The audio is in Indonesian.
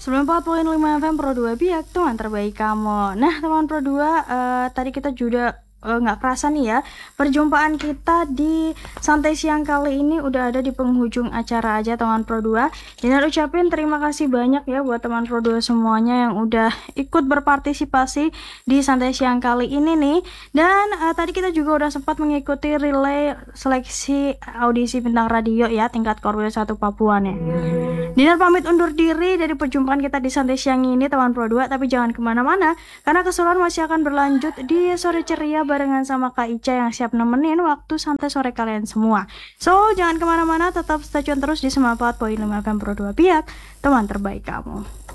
94,5 FM Pro 2 Biak, teman terbaik kamu. Nah, teman Pro 2, tadi kita juga nggak kerasa nih ya, perjumpaan kita di santai siang kali ini udah ada di penghujung acara aja teman Pro 2. Dan ucapin terima kasih banyak ya buat teman Pro 2 semuanya yang udah ikut berpartisipasi di santai siang kali ini nih. Dan tadi kita juga udah sempat mengikuti relay seleksi audisi bintang radio ya tingkat Korwil 1 Papua nih. Dinar pamit undur diri dari perjumpaan kita di santai siang ini teman Pro 2, tapi jangan kemana-mana karena keseruan masih akan berlanjut di sore ceria barengan sama Kak Ica yang siap nemenin waktu santai sore kalian semua. So jangan kemana-mana, tetap stay tune terus di 94,5 FM Pro 2 Biak, teman terbaik kamu.